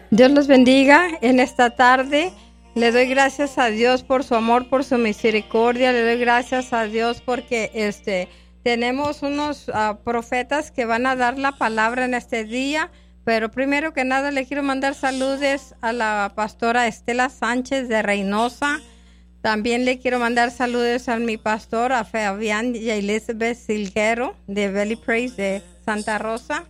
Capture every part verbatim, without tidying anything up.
Dios los bendiga en esta tarde. Le doy gracias a Dios por su amor, por su misericordia. Le doy gracias a Dios porque este tenemos unos uh, profetas que van a dar la palabra en este día. Pero primero que nada le quiero mandar saludos a la pastora Estela Sánchez de Reynosa. También le quiero mandar saludos a mi pastor, a Fabián y a Elizabeth Silguero de Valley Praise de Santa Rosa.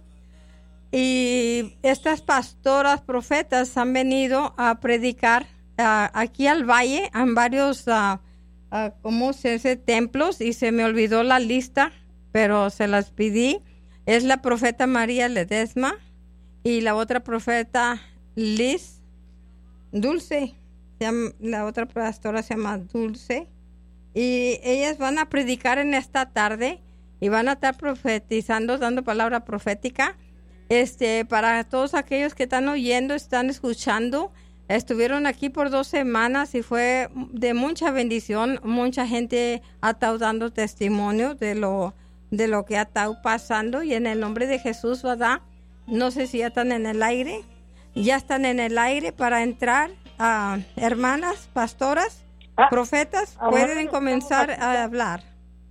Y estas pastoras profetas han venido a predicar uh, aquí al valle en varios, uh, uh, ¿cómo se dice? Templos, y se me olvidó la lista, pero se las pedí. Es la profeta María Ledesma y la otra profeta Liz Dulce. Se llama, la otra pastora se llama Dulce. Y ellas van a predicar en esta tarde y van a estar profetizando, dando palabra profética. Este, para todos aquellos que están oyendo, están escuchando, estuvieron aquí por dos semanas y fue de mucha bendición. Mucha gente ha estado dando testimonio de lo, de lo que ha estado pasando, y en el nombre de Jesús, ¿verdad? No sé si ya están en el aire. Ya están en el aire para entrar. Uh, hermanas, pastoras, ah, profetas, amén. Pueden comenzar a hablar.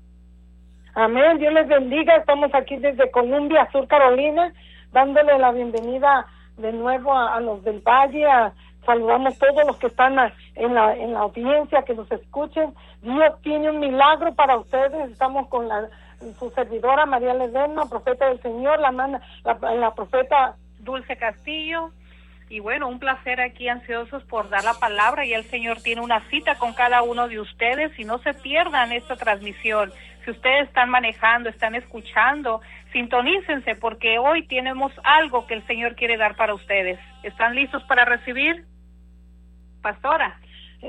Amén, Dios les bendiga. Estamos aquí desde Columbia, Sur Carolina, dándole la bienvenida de nuevo a, a los del Valle. A, saludamos a todos los que están a, en, la, en la audiencia, que nos escuchen. Dios tiene un milagro para ustedes. Estamos con la, su servidora María Ledesma, profeta del Señor, la, man, la, la profeta Dulce Castillo. Y bueno, un placer aquí, ansiosos por dar la palabra, y el Señor tiene una cita con cada uno de ustedes, y no se pierdan esta transmisión. Si ustedes están manejando, están escuchando, sintonícense, porque hoy tenemos algo que el Señor quiere dar para ustedes. ¿Están listos para recibir? Pastora.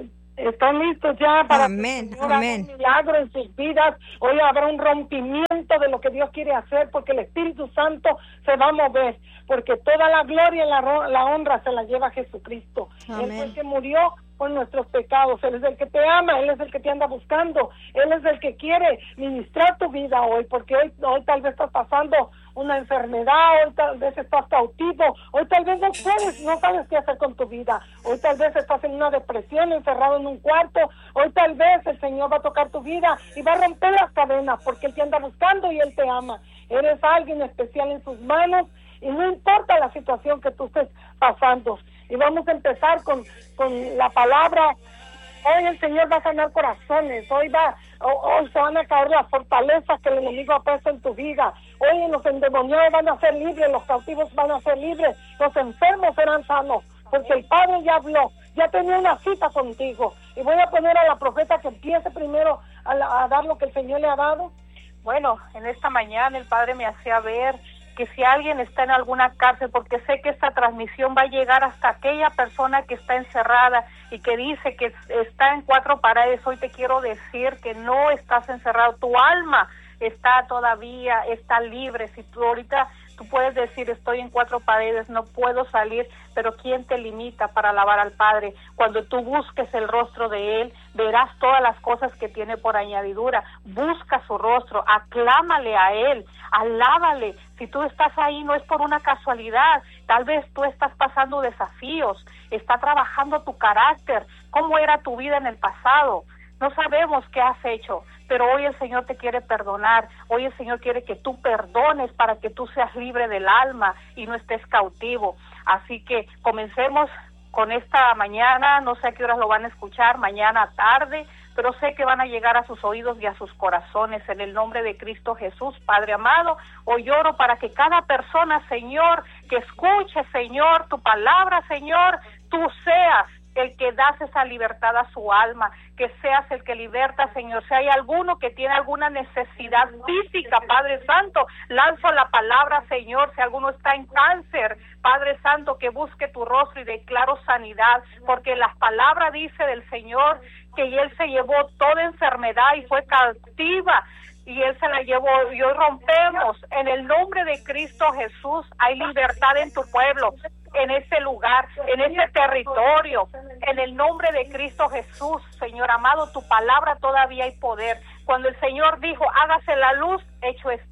Están listos ya para amén, que amén. un milagro en sus vidas. Hoy habrá un rompimiento de lo que Dios quiere hacer, porque el Espíritu Santo se va a mover, porque toda la gloria y la, la honra se la lleva Jesucristo. Amén. Él fue el que murió por nuestros pecados. Él es el que te ama, Él es el que te anda buscando, Él es el que quiere ministrar tu vida hoy, porque hoy, hoy tal vez estás pasando una enfermedad, hoy tal vez estás cautivo, hoy tal vez no puedes, no sabes qué hacer con tu vida, hoy tal vez estás en una depresión, encerrado en un cuarto, hoy tal vez el Señor va a tocar tu vida y va a romper las cadenas, porque Él te anda buscando y Él te ama. Eres alguien especial en sus manos, y no importa la situación que tú estés pasando. Y vamos a empezar con, con la palabra. Hoy el Señor va a sanar corazones. Hoy va, hoy se van a caer las fortalezas que el enemigo ha puesto en tu vida. Hoy los endemoniados van a ser libres, los cautivos van a ser libres, los enfermos serán sanos, porque el Padre ya habló, ya tenía una cita contigo. Y voy a poner a la profeta que empiece primero a, la, a dar lo que el Señor le ha dado. Bueno, en esta mañana el Padre me hacía ver que si alguien está en alguna cárcel, porque sé que esta transmisión va a llegar hasta aquella persona que está encerrada y que dice que está en cuatro paredes, hoy te quiero decir que no estás encerrado, tu alma está todavía, está libre. Si tú ahorita, tú puedes decir, estoy en cuatro paredes, no puedo salir, pero ¿quién te limita para alabar al Padre? Cuando tú busques el rostro de Él, verás todas las cosas que tiene por añadidura. Busca su rostro, aclámale a Él, alábale. Si tú estás ahí, no es por una casualidad, tal vez tú estás pasando desafíos, está trabajando tu carácter, cómo era tu vida en el pasado. No sabemos qué has hecho, pero hoy el Señor te quiere perdonar. Hoy el Señor quiere que tú perdones para que tú seas libre del alma y no estés cautivo. Así que comencemos con esta mañana. No sé a qué horas lo van a escuchar, mañana tarde, pero sé que van a llegar a sus oídos y a sus corazones. En el nombre de Cristo Jesús, Padre amado, hoy oro para que cada persona, Señor, que escuche, Señor, tu palabra, Señor, tú seas el que das esa libertad a su alma, que seas el que liberta, Señor. Si hay alguno que tiene alguna necesidad física, Padre Santo, lanzo la palabra, Señor. Si alguno está en cáncer, Padre Santo, que busque tu rostro y declaro sanidad, porque la palabra dice del Señor que Él se llevó toda enfermedad y fue cautiva, y Él se la llevó, y hoy rompemos, en el nombre de Cristo Jesús, hay libertad en tu pueblo, en ese lugar, en ese territorio, en el nombre de Cristo Jesús, Señor amado, tu palabra todavía hay poder. Cuando el Señor dijo, hágase la luz, hecho está.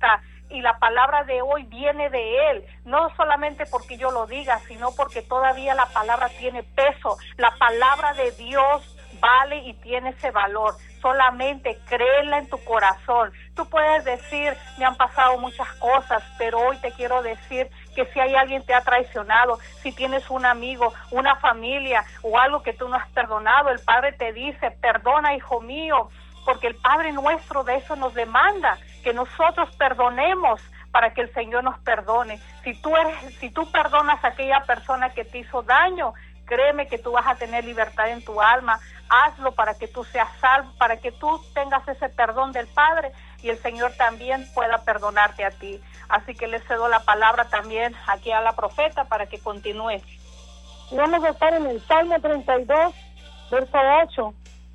y la palabra de hoy viene de Él, no solamente porque yo lo diga, sino porque todavía la palabra tiene peso. La palabra de Dios vale y tiene ese valor. Solamente créela en tu corazón. Tú puedes decir, me han pasado muchas cosas, pero hoy te quiero decir que si hay alguien que te ha traicionado, si tienes un amigo, una familia o algo que tú no has perdonado, el Padre te dice, perdona, hijo mío, porque el Padre nuestro de eso nos demanda, que nosotros perdonemos para que el Señor nos perdone. Si tú eres, si tú perdonas a aquella persona que te hizo daño, créeme que tú vas a tener libertad en tu alma. Hazlo para que tú seas salvo, para que tú tengas ese perdón del Padre y el Señor también pueda perdonarte a ti. Así que le cedo la palabra también aquí a la profeta para que continúe. Vamos a estar en el Salmo treinta y dos, verso ocho.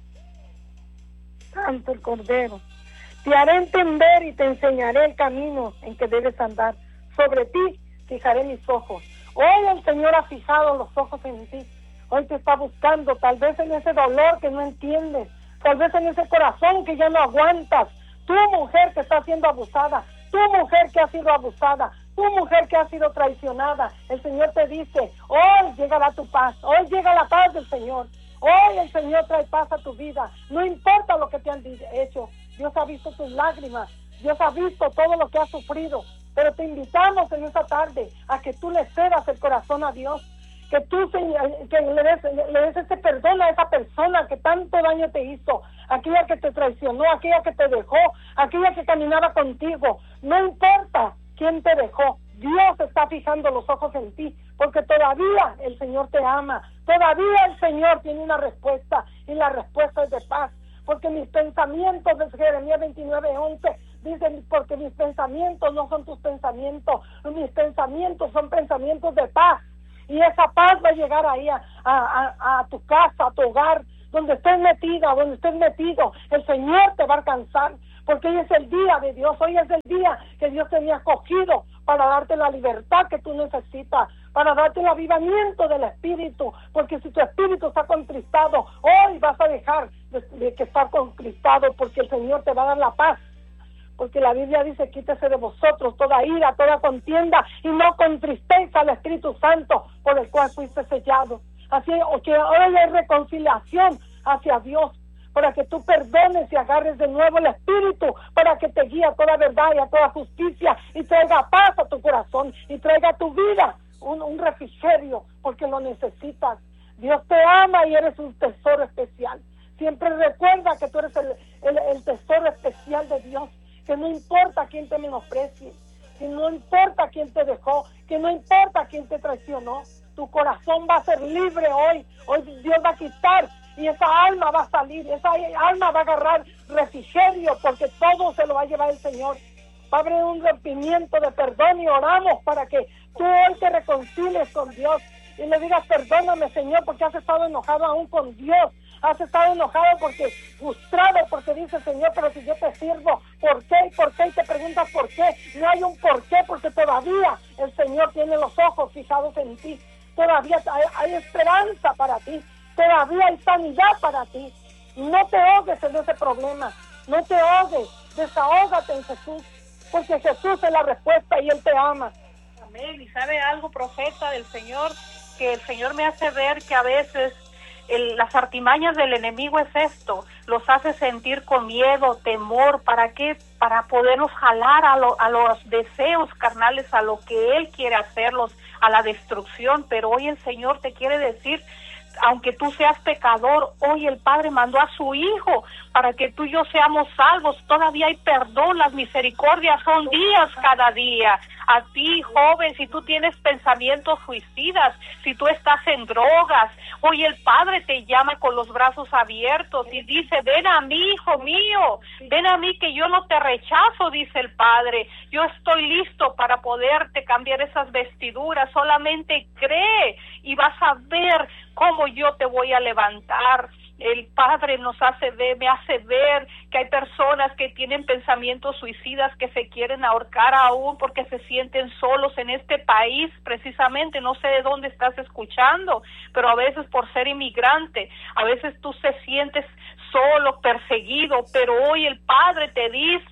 Santo el Cordero. Te haré entender y te enseñaré el camino en que debes andar. Sobre ti fijaré mis ojos. Hoy el Señor ha fijado los ojos en ti. Hoy te está buscando, tal vez en ese dolor que no entiendes, tal vez en ese corazón que ya no aguantas. Tú, mujer que está siendo abusada, tú, mujer que ha sido abusada, tú, mujer que ha sido traicionada, el Señor te dice, hoy llegará tu paz, hoy llega la paz del Señor. Hoy el Señor trae paz a tu vida. No importa lo que te han hecho. Dios ha visto tus lágrimas. Dios ha visto todo lo que has sufrido. Pero te invitamos en esta tarde a que tú le cedas el corazón a Dios. Que tú que le des, le des ese perdón a esa persona que tanto daño te hizo. Aquella que te traicionó, aquella que te dejó, aquella que caminaba contigo. No importa quién te dejó. Dios está fijando los ojos en ti, porque todavía el Señor te ama, todavía el Señor tiene una respuesta, y la respuesta es de paz, porque mis pensamientos, de Jeremías veintinueve once, dicen, porque mis pensamientos no son tus pensamientos, mis pensamientos son pensamientos de paz, y esa paz va a llegar ahí a, a, a, a tu casa, a tu hogar, donde estés metida, donde estés metido, el Señor te va a alcanzar, porque hoy es el día de Dios, hoy es el día que Dios te había escogido para darte la libertad que tú necesitas, para darte el avivamiento del espíritu, porque si tu espíritu está contristado, hoy vas a dejar de, de que estar contristado, porque el Señor te va a dar la paz, porque la Biblia dice, quítese de vosotros toda ira, toda contienda, y no contristéis al Espíritu Santo, por el cual fuiste sellado. Así que hoy hay reconciliación hacia Dios, para que tú perdones y agarres de nuevo el Espíritu, para que te guíe a toda verdad y a toda justicia, y traiga paz a tu corazón, y traiga a tu vida un, un refrigerio, porque lo necesitas. Dios te ama y eres un tesoro especial. Siempre recuerda que tú eres el, el, el tesoro especial de Dios, que no importa quién te menosprecie, que no importa quién te dejó, que no importa quién te traicionó, tu corazón va a ser libre hoy. Hoy Dios va a quitar y esa alma va a salir, esa alma va a agarrar refrigerio, porque todo se lo va a llevar el Señor. Va a haber un rompimiento de perdón, y oramos para que tú hoy te reconcilies con Dios y le digas, perdóname, Señor, porque has estado enojado aún con Dios, has estado enojado porque, frustrado, porque dices, Señor, pero si yo te sirvo, ¿por qué? ¿Por qué? Y te preguntas por qué. No hay un por qué, porque todavía el Señor tiene los ojos fijados en ti, todavía hay, hay esperanza para ti, todavía hay sanidad para ti. No te ahogues en ese problema, no te ahogues, desahógate en Jesús, porque Jesús es la respuesta y Él te ama. Amén. Y sabe algo, profeta del Señor, que el Señor me hace ver que a veces el, las artimañas del enemigo es esto, los hace sentir con miedo, temor. ¿Para qué? Para podernos jalar a, lo, a los deseos carnales, a lo que Él quiere hacerlos, a la destrucción. Pero hoy el Señor te quiere decir, aunque tú seas pecador, hoy el Padre mandó a su Hijo para que tú y yo seamos salvos. Todavía hay perdón, las misericordias son días cada día. A ti, joven, si tú tienes pensamientos suicidas, si tú estás en drogas, hoy el Padre te llama con los brazos abiertos y dice, ven a mí, hijo mío, ven a mí, que yo no te rechazo, dice el Padre. Yo estoy listo para poderte cambiar esas vestiduras, solamente cree y vas a ver cómo yo te voy a levantar. El Padre nos hace ver, me hace ver que hay personas que tienen pensamientos suicidas, que se quieren ahorcar aún porque se sienten solos en este país, precisamente. No sé de dónde estás escuchando, pero a veces por ser inmigrante, a veces tú se sientes solo, perseguido, pero hoy el Padre te dice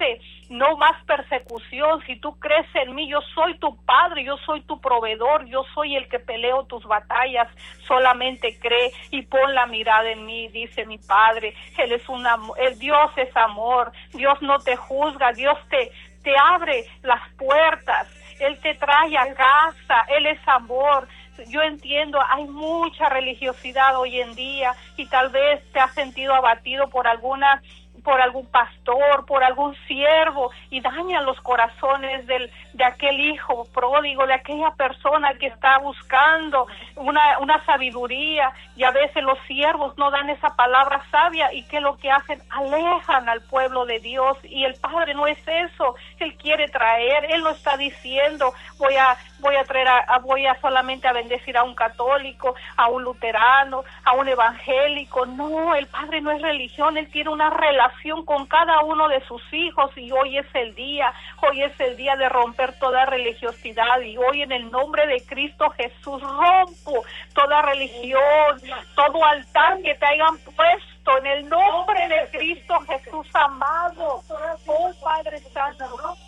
no más persecución. Si tú crees en mí, yo soy tu padre, yo soy tu proveedor, yo soy el que peleo tus batallas. Solamente cree y pon la mirada en mí, dice mi Padre. Él es un amor, el Dios es amor. Dios no te juzga, Dios te, te abre las puertas. Él te trae a casa, Él es amor. Yo entiendo, hay mucha religiosidad hoy en día y tal vez te has sentido abatido por alguna, por algún pastor, por algún siervo, y dañan los corazones del, de aquel hijo pródigo, de aquella persona que está buscando una, una sabiduría, y a veces los siervos no dan esa palabra sabia, y ¿qué es lo que hacen? Alejan al pueblo de Dios, y el Padre no es eso. Él quiere traer, Él no está diciendo voy a voy a traer a, a, voy a solamente a bendecir a un católico, a un luterano, a un evangélico. No, el Padre no es religión, Él tiene una relación con cada uno de sus hijos, y hoy es el día, hoy es el día de romper toda religiosidad, y hoy en el nombre de Cristo Jesús rompo toda religión, todo altar que te hayan puesto en el nombre de Cristo Jesús amado. Oh Padre Santo,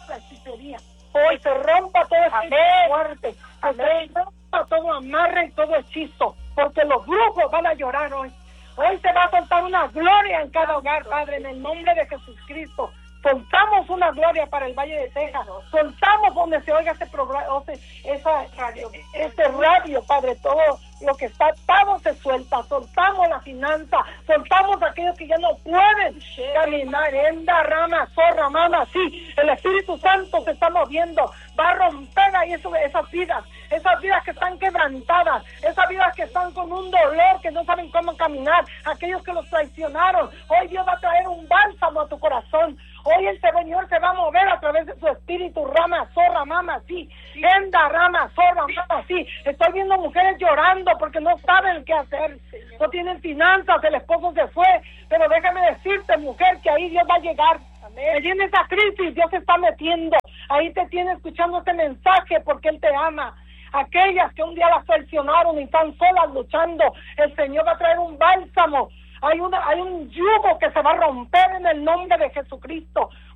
hoy se rompa todo ese fuerte, se rompa todo amarre y todo hechizo, porque los brujos van a llorar hoy. Hoy se va a soltar una gloria en cada hogar, Padre, en el nombre de Jesucristo. Soltamos una gloria para el Valle de Texas, soltamos donde se oiga ese programa, esa radio, este radio, Padre, todo lo que está atado se suelta, soltamos la finanza, soltamos aquellos que ya no pueden caminar, enda, rama, zorra, mama, sí, el Espíritu Santo se está moviendo, va a romper ahí eso, esas vidas, esas vidas que están quebrantadas, esas vidas que están con un dolor, que no saben cómo caminar, aquellos que los traicionaron. Hoy Dios va a traer un bálsamo a tu corazón. Hoy el Señor se va a mover a través de su espíritu, rama, zorra, mama, sí, enda, rama, zorra, mama, sí. Estoy viendo mujeres llorando porque no saben qué hacer, no tienen finanzas, el esposo se fue, pero déjame decirte, mujer, que ahí Dios va a llegar. Allí en esa crisis Dios se está metiendo, ahí te tiene escuchando este mensaje porque Él te ama. Aquellas que un día las traicionaron y están solas luchando, el Señor va a traer un bálsamo. Hay una, hay un yugo que se va a romper en el nombre de Jesucristo.